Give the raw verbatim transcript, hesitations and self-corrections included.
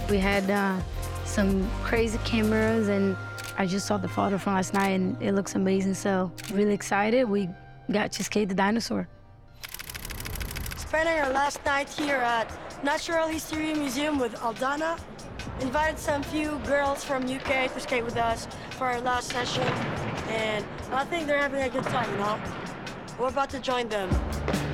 We had uh, some crazy cameras, and I just saw the photo from last night, and it looks amazing. So really excited. We got Cheesecake the dinosaur. Spending our last night here at Natural History Museum with Aldana. Invited some few girls from U K to skate with us for our last session, and I think they're having a good time, you know? We're about to join them.